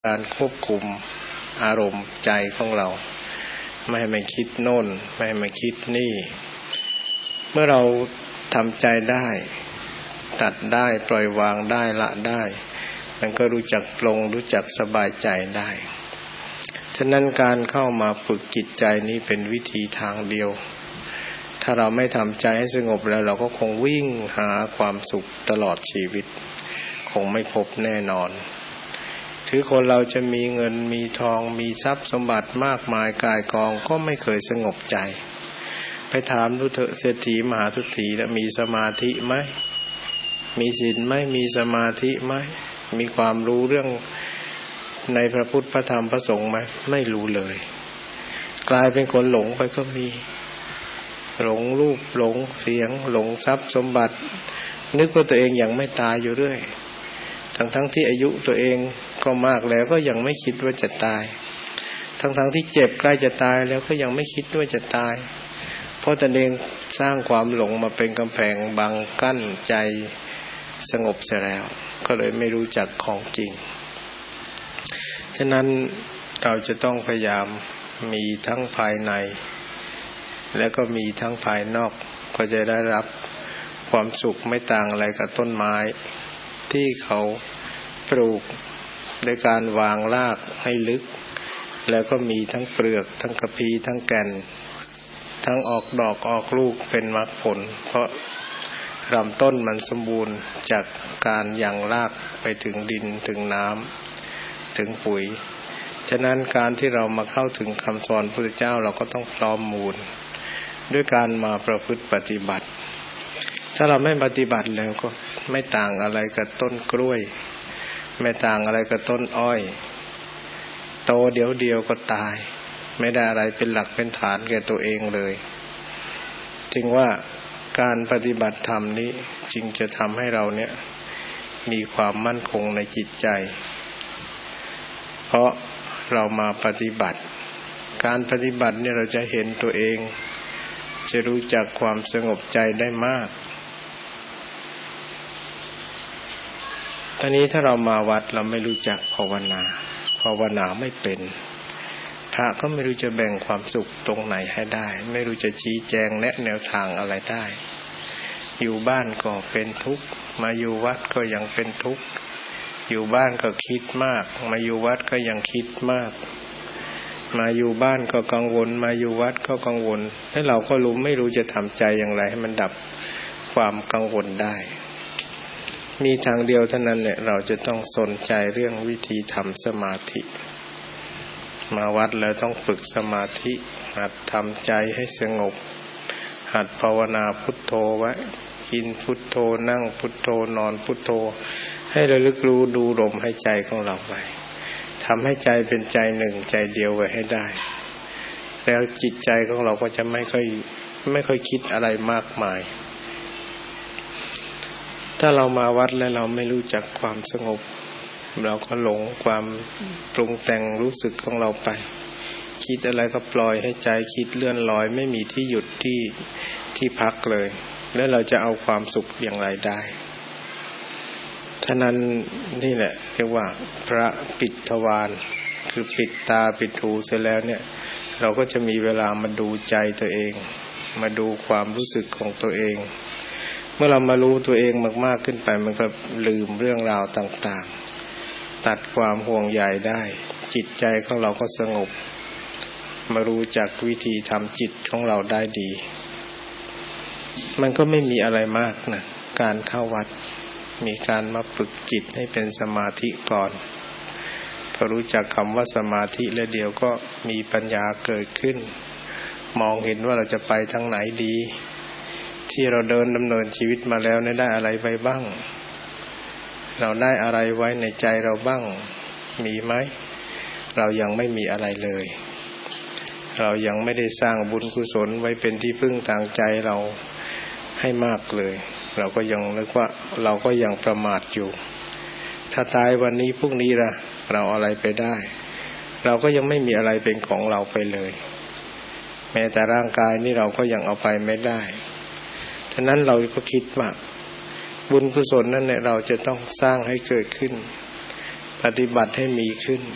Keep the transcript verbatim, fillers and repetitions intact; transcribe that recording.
การควบคุมอารมณ์ใจของเราไม่ให้มันคิดโน่นไม่ให้มันคิดนี่เมื่อเราทำใจได้ตัดได้ปล่อยวางได้ละได้มันก็รู้จักปลงรู้จักสบายใจได้ฉะนั้นการเข้ามาฝึกจิตใจนี้เป็นวิธีทางเดียวถ้าเราไม่ทำใจให้สงบแล้วเราก็คงวิ่งหาความสุขตลอดชีวิตคงไม่พบแน่นอนถือคนเราจะมีเงินมีทองมีทรัพย์สมบัติมากมายกายกองก็ไม่เคยสงบใจไปถามดูเถอะเศรษฐีมหาเศรษฐีแล้วมีสมาธิไหมมีศีลไหมมีสมาธิไหมมีความรู้เรื่องในพระพุทธพระธรรมพระสงฆ์ไหมไม่รู้เลยกลายเป็นคนหลงไปก็มีหลงรูปหลงเสียงหลงทรัพย์สมบัตินึกว่าตัวเองยังไม่ตายอยู่เรื่อยทั้งทั้งที่อายุตัวเองก็มากแล้วก็ยังไม่คิดว่าจะตายทั้งทั้งที่เจ็บใกล้จะตายแล้วก็ยังไม่คิดว่าจะตายเพราะตนเองสร้างความหลงมาเป็นกำแพงบังกั้นใจสงบเสียแล้วก็เลยไม่รู้จักของจริงฉะนั้นเราจะต้องพยายามมีทั้งภายในและก็มีทั้งภายนอกก็จะได้รับความสุขไม่ต่างอะไรกับต้นไม้ที่เขาปลูกโดยการวางรากให้ลึกแล้วก็มีทั้งเปลือกทั้งกระพี้ทั้งแก่นทั้งออกดอกออกลูกเป็นมรรคผลเพราะลำต้นมันสมบูรณ์จากการยังรากไปถึงดินถึงน้ำถึงปุ๋ยฉะนั้นการที่เรามาเข้าถึงคำสอนพระพุทธเจ้าเราก็ต้องพร้อมมูลด้วยการมาประพฤติปฏิบัติถ้าเราไม่ปฏิบัติแล้วก็ไม่ต่างอะไรกับต้นกล้วยไม่ต่างอะไรกับต้นอ้อยโตเดี๋ยวเดียวก็ตายไม่ได้อะไรเป็นหลักเป็นฐานแก่ตัวเองเลยจึงว่าการปฏิบัติธรรมนี้จึงจะทำให้เราเนี่ยมีความมั่นคงในจิตใจเพราะเรามาปฏิบัติการปฏิบัติเนี่ยเราจะเห็นตัวเองจะรู้จักความสงบใจได้มากตอนนี้ถ้าเรามาวัดเราไม่รู้จักภาวนาภาวนาไม่เป็นพระก็ไม่รู้จะแบ่งความสุขตรงไหนให้ได้ไม่รู้จะชี้แจงแนะแนวทางอะไรได้อยู่บ้านก็เป็นทุกข์มาอยู่วัดก็ยังเป็นทุกข์อยู่บ้านก็คิดมากมาอยู่วัดก็ยังคิดมากมาอยู่บ้านก็กังวลมาอยู่วัดก็กังวลแล้วเราก็รู้ไม่รู้จะทำใจอย่างไรให้มันดับความกังวลได้มีทางเดียวเท่านั้นแหละเราจะต้องสนใจเรื่องวิธีทำสมาธิมาวัดแล้วต้องฝึกสมาธิหัดทำใจให้สงบหัดภาวนาพุทโธไว้กินพุทโธนั่งพุทโธนอนพุทโธให้ระลึกรู้ดูลมหายใจของเราไว้ทำให้ใจเป็นใจหนึ่งใจเดียวไว้ให้ได้แล้วจิตใจของเราก็จะไม่ค่อยไม่ค่อยคิดอะไรมากมายถ้าเรามาวัดแล้วเราไม่รู้จักความสงบเราก็หลงความปรุงแต่งรู้สึกของเราไปคิดอะไรก็ปล่อยให้ใจคิดเลื่อนลอยไม่มีที่หยุดที่ที่พักเลยแล้วเราจะเอาความสุขอย่างไรได้ฉะนั้นนี่แหละเรียกว่าพระปิดทวารคือปิดตาปิดหูเสร็จแล้วเนี่ยเราก็จะมีเวลามาดูใจตัวเองมาดูความรู้สึกของตัวเองเมื่อเรามารู้ตัวเองมากๆขึ้นไปมันก็ลืมเรื่องราวต่างๆตัดความห่วงใยได้จิตใจของเราก็สงบมารู้จักวิธีทำจิตของเราได้ดีมันก็ไม่มีอะไรมากนะการเข้าวัดมีการมาฝึกจิตให้เป็นสมาธิก่อนพอรู้จักคำว่าสมาธิแล้วเดี๋ยวก็มีปัญญาเกิดขึ้นมองเห็นว่าเราจะไปทางไหนดีที่เราเดินดำเนินชีวิตมาแล้วได้อะไรไปบ้างเราได้อะไรไว้ในใจเราบ้างมีไหมเรายังไม่มีอะไรเลยเรายังไม่ได้สร้างบุญกุศลไว้เป็นที่พึ่งทางใจเราให้มากเลยเราก็ยังนึกว่าเราก็ยังประมาทอยู่ถ้าตายวันนี้พรุ่งนี้ล่ะเราอะไรไปได้เราก็ยังไม่มีอะไรเป็นของเราไปเลยแม้แต่ร่างกายนี่เราก็ยังเอาไปไม่ได้ฉะนั้นเราก็คิดว่าบุญกุศลนั่นเนี่ยเราจะต้องสร้างให้เกิดขึ้นปฏิบัติให้มีขึ้น